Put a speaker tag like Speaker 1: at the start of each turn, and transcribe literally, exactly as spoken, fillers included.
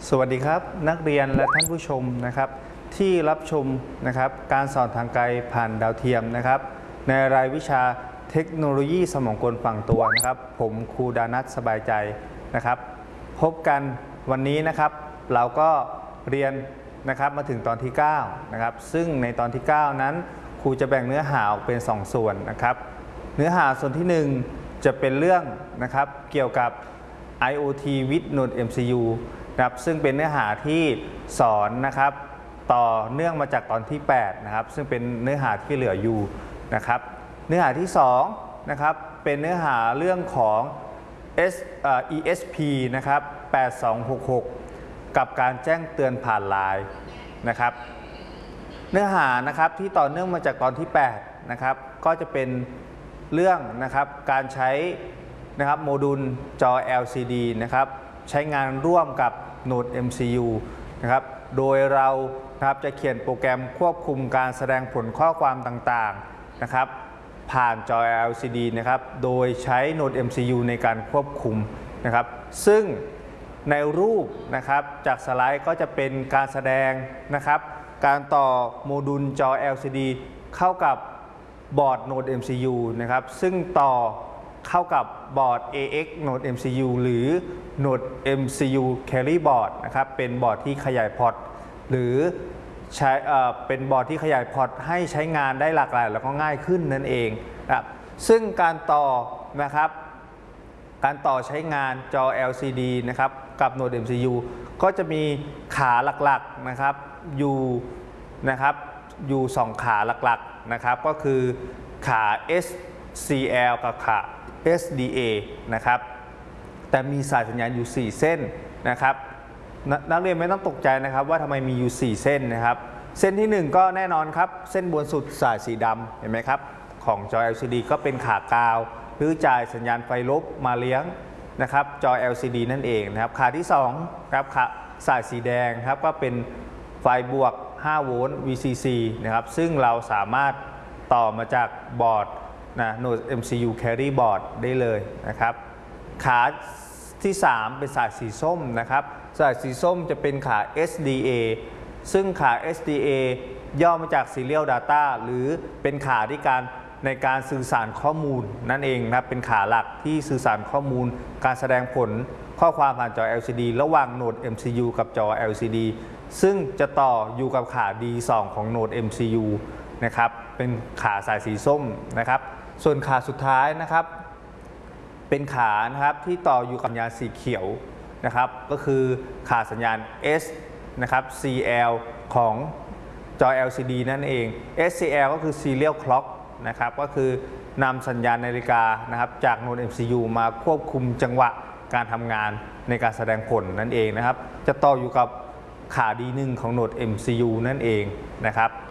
Speaker 1: สวัสดีครับนักเรียนและท่านผู้ชมนะครับที่รับชมนะครับการสอนทางไกลผ่านดาวเทียมนะครับในรายวิชาเทคโนโลยีสมองกลฝั่งตัวนะครับผมครูดานัทสบายใจนะครับพบกันวันนี้นะครับเราก็เรียนนะครับมาถึงตอนที่เก้านะครับซึ่งในตอนที่เก้านั้นครูจะแบ่งเนื้อหาออกเป็นสองส่วนนะครับเนื้อหาส่วนที่หนึ่งจะเป็นเรื่องนะครับเกี่ยวกับ ไอ โอ ที with Node เอ็ม ซี ยู นะครับซึ่งเป็นเนื้อหาที่สอนนะครับต่อเนื่องมาจากตอนที่แปดนะครับซึ่งเป็นเนื้อหาที่เหลืออยู่นะครับเนื้อหาที่สองนะครับเป็นเนื้อหาเรื่องของ อี เอส พี นะครับแปดสองหกหกกับการแจ้งเตือนผ่านไลน์นะครับเนื้อหานะครับที่ต่อเนื่องมาจากตอนที่แปดนะครับก็จะเป็นเรื่องนะครับการใช้นะครับโมดูลจอ แอล ซี ดี นะครับใช้งานร่วมกับ Node เอ็ม ซี ยู นะครับโดยเรานะครับจะเขียนโปรแกรมควบคุมการแสดงผลข้อความต่างๆนะครับผ่านจอ แอล ซี ดี นะครับโดยใช้ Node เอ็ม ซี ยู ในการควบคุมนะครับซึ่งในรูปนะครับจากสไลด์ก็จะเป็นการแสดงนะครับการต่อโมดูลจอ แอล ซี ดี เข้ากับบอร์ด Node เอ็ม ซี ยู นะครับซึ่งต่อเข้ากับบอร์ด เอ เอ็กซ์ Node เอ็ม ซี ยู หรือ Node เอ็ม ซี ยู Carry Board นะครับเป็นบอร์ดที่ขยายพอร์ตหรือใช้เอ่อเป็นบอร์ดที่ขยายพอร์ตให้ใช้งานได้หลากหลายแล้วก็ง่ายขึ้นนั่นเองนะครับซึ่งการต่อนะครับการต่อใช้งานจอ แอล ซี ดี นะครับกับ Node เอ็ม ซี ยู ก็จะมีขาหลักๆนะครับอยู่นะครับอยู่สองขาหลักๆนะครับก็คือขา เอส ซี แอล กับขา เอส ดี เอ นะครับแต่มีสายสัญญาณอยู่สี่เส้นนะครับนนักเรียนไม่ต้องตกใจนะครับว่าทำไมมีอยู่สี่เส้นนะครับเส้นที่หนึ่งก็แน่นอนครับเส้นบนสุดสายสีดำเห็นไหมครับของจอ แอล ซี ดี ก็เป็นขากาวหรือจ่ายสัญญาณไฟลบมาเลี้ยงนะครับจอ แอล ซี ดี นั่นเองนะครับขาที่สองครับขาสายสีแดงครับก็เป็นไฟบวกห้าโวลต์ วี ซี ซี นะครับซึ่งเราสามารถต่อมาจากบอร์ดนะ Node เอ็ม ซี ยู Carry Board ได้เลยนะครับขาที่สามเป็นสายสีส้มนะครับสายสีส้มจะเป็นขา เอส ดี เอ ซึ่งขา เอส ดี เอ ย่อมาจาก Serial Data หรือเป็นขาที่การในการสื่อสารข้อมูลนั่นเองนะครับเป็นขาหลักที่สื่อสารข้อมูลการแสดงผลข้อความผ่านจอ แอล ซี ดี ระหว่าง Node เอ็ม ซี ยู กับจอ แอล ซี ดี ซึ่งจะต่ออยู่กับขา ดี สอง ของ Node เอ็ม ซี ยู นะครับเป็นขาสายสีส้มนะครับส่วนขาสุดท้ายนะครับเป็นขานะครับที่ต่ออยู่กับสัญญาณสีเขียวนะครับก็คือขาสัญญาณ S นะครับ ซี แอล ของจอ แอล ซี ดี นั่นเอง เอส ซี แอล ก็คือ Serial Clock นะครับก็คือนำสัญญาณนาฬิกานะครับจาก Node เอ็ม ซี ยู มาควบคุมจังหวะการทำงานในการแสดงผลนั่นเองนะครับจะต่ออยู่กับขา ดี หนึ่ง ของ Node เอ็ม ซี ยู นั่นเองนะครับ